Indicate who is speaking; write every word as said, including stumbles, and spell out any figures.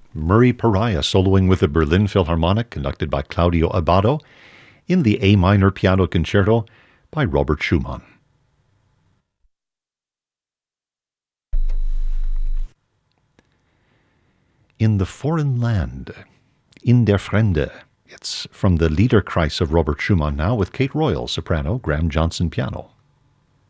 Speaker 1: Murray Pariah soloing with the Berlin Philharmonic, conducted by Claudio Abbado, in the A minor piano concerto by Robert Schumann. In the Foreign Land, In der Fremde. It's from the Liederkreis of Robert Schumann now, with Kate Royal, soprano, Graham Johnson, piano.